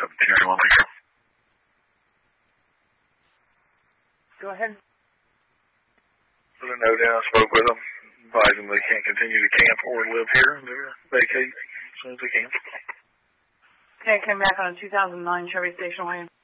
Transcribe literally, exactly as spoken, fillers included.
seventeen ninety-one, thank you. Go ahead. Put a note in, I spoke with them, advising them they can't continue to camp or live here, and they're vacate as soon as they can. Okay, came back on a two thousand nine Chevy station wagon.